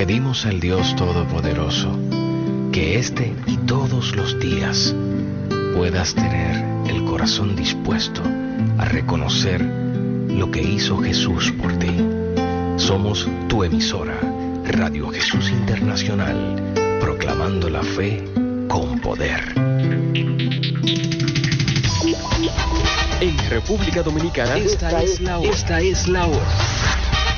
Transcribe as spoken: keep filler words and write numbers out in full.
Pedimos al Dios Todopoderoso que este y todos los días puedas tener el corazón dispuesto a reconocer lo que hizo Jesús por ti. Somos tu emisora, Radio Jesús Internacional, proclamando la fe con poder. En República Dominicana, esta es la hora. Esta es la hora.